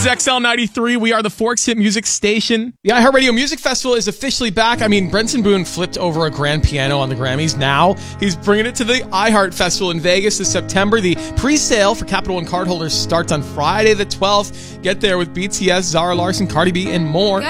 This is XL93. We are the Forks Hit Music Station. The iHeartRadio Music Festival is officially back. I mean, Brenton Boone flipped over a grand piano on the Grammys. Now he's bringing it to the iHeart Festival in Vegas this September. The pre-sale for Capital One cardholders starts on Friday the 12th. Get there with BTS, Zara Larsson, Cardi B, and more.